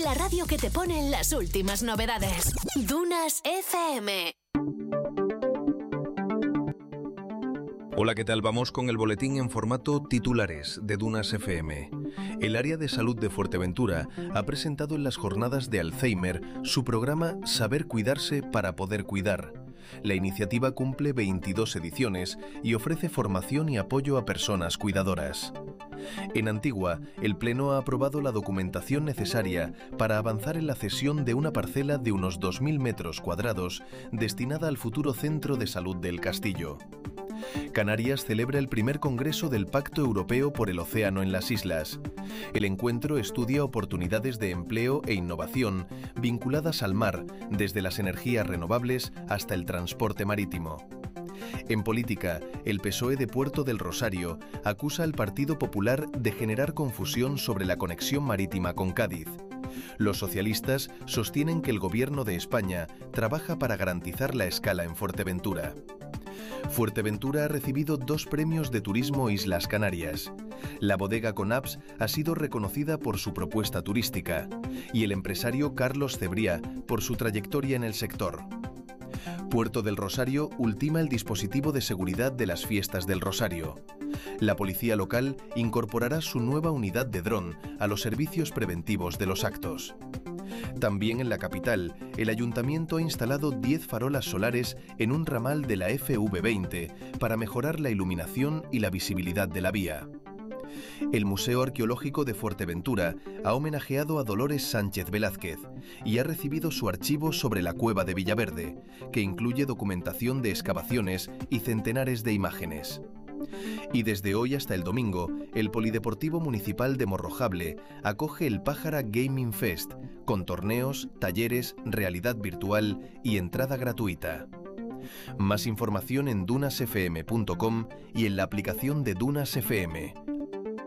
La radio que te pone las últimas novedades. Dunas FM. Hola, ¿qué tal? Vamos con el boletín en formato titulares de Dunas FM. El área de salud de Fuerteventura ha presentado en las jornadas de Alzheimer su programa Saber Cuidarse para Poder Cuidar. La iniciativa cumple 22 ediciones y ofrece formación y apoyo a personas cuidadoras. En Antigua, el Pleno ha aprobado la documentación necesaria para avanzar en la cesión de una parcela de unos 2.000 metros cuadrados destinada al futuro Centro de Salud del Castillo. Canarias celebra el primer congreso del Pacto Europeo por el Océano en las Islas. El encuentro estudia oportunidades de empleo e innovación vinculadas al mar, desde las energías renovables hasta el transporte marítimo. En política, el PSOE de Puerto del Rosario acusa al Partido Popular de generar confusión sobre la conexión marítima con Cádiz. Los socialistas sostienen que el Gobierno de España trabaja para garantizar la escala en Fuerteventura. Fuerteventura ha recibido 2 premios de turismo Islas Canarias. La bodega Conaps ha sido reconocida por su propuesta turística y el empresario Carlos Cebriá por su trayectoria en el sector. Puerto del Rosario ultima el dispositivo de seguridad de las fiestas del Rosario. La policía local incorporará su nueva unidad de dron a los servicios preventivos de los actos. También en la capital, el ayuntamiento ha instalado 10 farolas solares en un ramal de la FV20 para mejorar la iluminación y la visibilidad de la vía. El Museo Arqueológico de Fuerteventura ha homenajeado a Dolores Sánchez Velázquez y ha recibido su archivo sobre la cueva de Villaverde, que incluye documentación de excavaciones y centenares de imágenes. Y desde hoy hasta el domingo, el Polideportivo Municipal de Morrojable acoge el Pájara Gaming Fest, con torneos, talleres, realidad virtual y entrada gratuita. Más información en dunasfm.com y en la aplicación de Dunas FM.